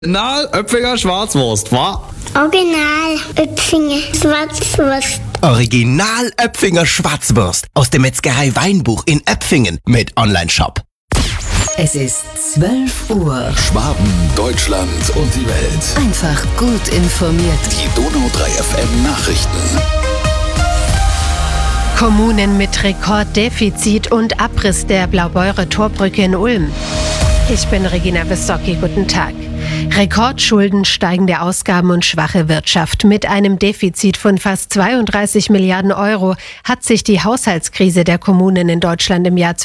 Original Öpfinger Schwarzwurst, wa? Original Öpfinger Schwarzwurst. Original Öpfinger Schwarzwurst aus der Metzgerei Weinbuch in Öpfingen mit Onlineshop. Es ist 12 Uhr. Schwaben, Deutschland und die Welt. Einfach gut informiert. Die Donau 3 FM Nachrichten. Kommunen mit Rekorddefizit und Abriss der Blaubeurer Torbrücke in Ulm. Ich bin Regina Wissocki, guten Tag. Rekordschulden, steigende Ausgaben und schwache Wirtschaft. Mit einem Defizit von fast 32 Milliarden Euro hat sich die Haushaltskrise der Kommunen in Deutschland im Jahr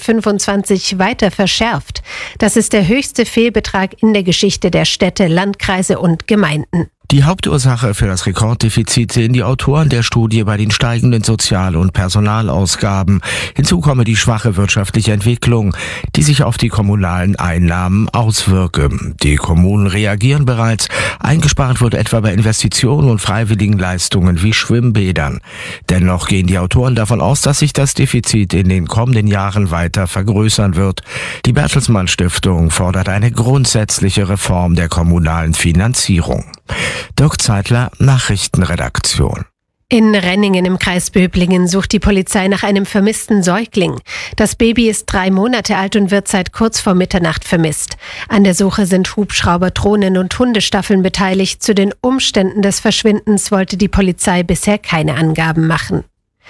2025 weiter verschärft. Das ist der höchste Fehlbetrag in der Geschichte der Städte, Landkreise und Gemeinden. Die Hauptursache für das Rekorddefizit sehen die Autoren der Studie bei den steigenden Sozial- und Personalausgaben. Hinzu komme die schwache wirtschaftliche Entwicklung, die sich auf die kommunalen Einnahmen auswirke. Die Kommunen reagieren bereits. Eingespart wird etwa bei Investitionen und freiwilligen Leistungen wie Schwimmbädern. Dennoch gehen die Autoren davon aus, dass sich das Defizit in den kommenden Jahren weiter vergrößern wird. Die Bertelsmann Stiftung fordert eine grundsätzliche Reform der kommunalen Finanzierung. Dirk Zeitler, Nachrichtenredaktion. In Renningen im Kreis Böblingen sucht die Polizei nach einem vermissten Säugling. Das Baby ist 3 Monate alt und wird seit kurz vor Mitternacht vermisst. An der Suche sind Hubschrauber, Drohnen und Hundestaffeln beteiligt. Zu den Umständen des Verschwindens wollte die Polizei bisher keine Angaben machen.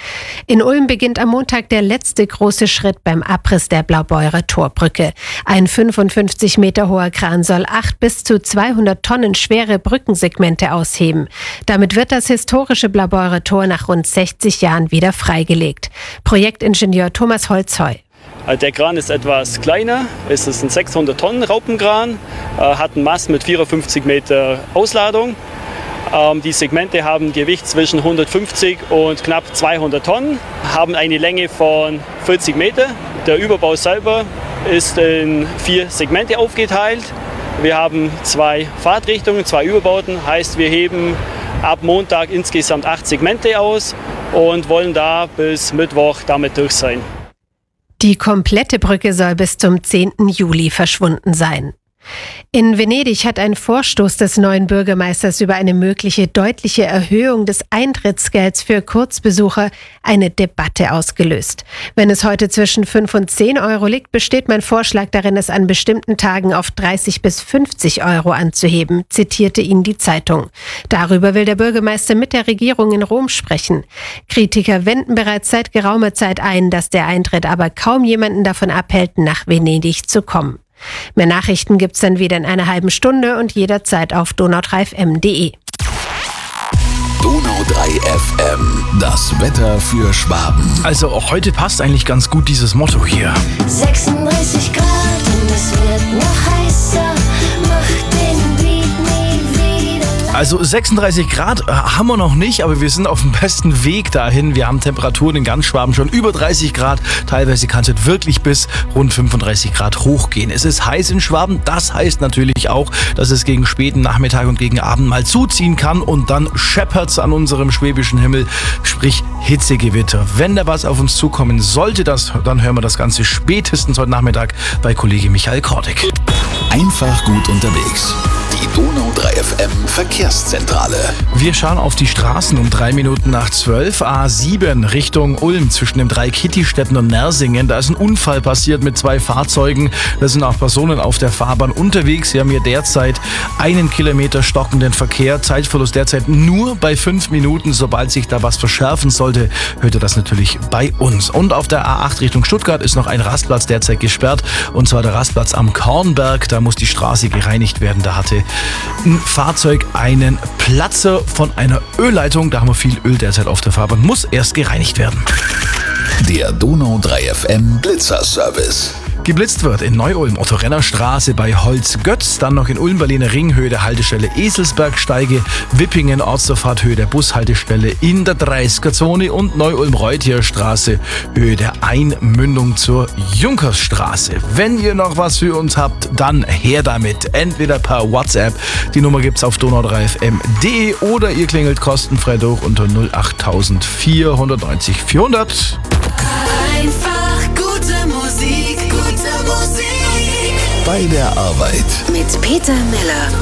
In Ulm beginnt am Montag der letzte große Schritt beim Abriss der Blaubeurer Torbrücke. Ein 55 Meter hoher Kran soll 8 bis zu 200 Tonnen schwere Brückensegmente ausheben. Damit wird das historische Blaubeurer Tor nach rund 60 Jahren wieder freigelegt. Projektingenieur Thomas Holzheu. Der Kran ist etwas kleiner, es ist ein 600 Tonnen Raupenkran, hat einen Mast mit 54 Meter Ausladung. Die Segmente haben ein Gewicht zwischen 150 und knapp 200 Tonnen, haben eine Länge von 40 Meter. Der Überbau selber ist in 4 Segmente aufgeteilt. Wir haben 2 Fahrtrichtungen, 2 Überbauten, heißt wir heben ab Montag insgesamt 8 Segmente aus und wollen da bis Mittwoch damit durch sein. Die komplette Brücke soll bis zum 10. Juli verschwunden sein. In Venedig hat ein Vorstoß des neuen Bürgermeisters über eine mögliche deutliche Erhöhung des Eintrittsgelds für Kurzbesucher eine Debatte ausgelöst. Wenn es heute zwischen 5 und 10 Euro liegt, besteht mein Vorschlag darin, es an bestimmten Tagen auf 30 bis 50 Euro anzuheben, zitierte ihn die Zeitung. Darüber will der Bürgermeister mit der Regierung in Rom sprechen. Kritiker wenden bereits seit geraumer Zeit ein, dass der Eintritt aber kaum jemanden davon abhält, nach Venedig zu kommen. Mehr Nachrichten gibt's dann wieder in einer halben Stunde und jederzeit auf donau3fm.de. Donau 3 FM, das Wetter für Schwaben. Also auch heute passt eigentlich ganz gut dieses Motto hier. 36 Grad und es wird noch heißer. Mach den Beat nie wieder. Also 36 Grad haben wir noch nicht, aber wir sind auf dem besten Weg dahin. Wir haben Temperaturen in ganz Schwaben schon über 30 Grad. Teilweise kann es wirklich bis rund 35 Grad hochgehen. Es ist heiß in Schwaben. Das heißt natürlich auch, dass es gegen späten Nachmittag und gegen Abend mal zuziehen kann. Und dann scheppert's an unserem schwäbischen Himmel, sprich Hitzegewitter. Wenn da was auf uns zukommen sollte, dann hören wir das Ganze spätestens heute Nachmittag bei Kollege Michael Kortek. Einfach gut unterwegs. Die Donau 3 FM Verkehrszentrale. Wir schauen auf die Straßen um 3 Minuten nach 12. A7 Richtung Ulm zwischen dem Dreikittistetten und Nersingen. Da ist ein Unfall passiert mit 2 Fahrzeugen. Da sind auch Personen auf der Fahrbahn unterwegs. Sie haben hier derzeit 1 Kilometer stockenden Verkehr. Zeitverlust derzeit nur bei 5 Minuten. Sobald sich da was verschärfen sollte, hört ihr das natürlich bei uns. Und auf der A8 Richtung Stuttgart ist noch ein Rastplatz derzeit gesperrt. Und zwar der Rastplatz am Kornberg. Da muss die Straße gereinigt werden. Da hatte ein Fahrzeug einen Platzer von einer Ölleitung. Da haben wir viel Öl derzeit auf der Fahrbahn. Muss erst gereinigt werden. Der Donau 3 FM Blitzerservice. Geblitzt wird in Neu-Ulm, Otto-Renner-Straße bei Holzgötz, dann noch in Ulm-Berliner Ring, Höhe der Haltestelle Eselsbergsteige, Wippingen, Ortsdorf, Höhe der Bushaltestelle in der 30er-Zone und Neu-Ulm-Reutierstraße, Höhe der Einmündung zur Junkersstraße. Wenn ihr noch was für uns habt, dann her damit. Entweder per WhatsApp, die Nummer gibt's auf donau3fm.de oder ihr klingelt kostenfrei durch unter 08000 490 400. Einfach gute Musik, gute Musik. bei der Arbeit. Mit Peter Meller.